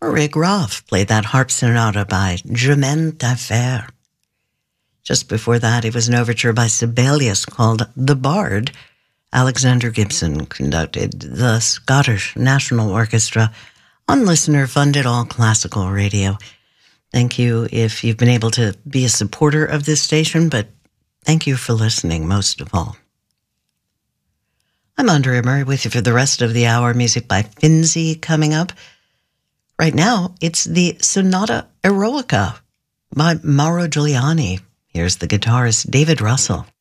Rick Roth played that harp sonata by Germaine Taillefer. Just before that, it was an overture by Sibelius called The Bard. Alexander Gibson conducted the Scottish National Orchestra on listener-funded all-classical radio. Thank you if you've been able to be a supporter of this station, but thank you for listening most of all. I'm Andrea Murray with you for the rest of the hour. Music by Finzi coming up. Right now, it's the Sonata Eroica by Mauro Giuliani. Here's the guitarist David Russell.